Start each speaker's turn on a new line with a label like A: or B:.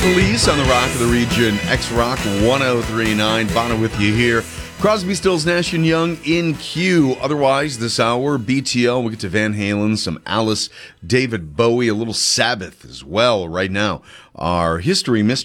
A: Police on the Rock of the Region, X-Rock 1039. Bono with you here. Crosby, Stills, Nash & Young in queue. Otherwise, this hour, BTL, we'll get to Van Halen, some Alice, David Bowie, a little Sabbath as well right now. Our History Mystery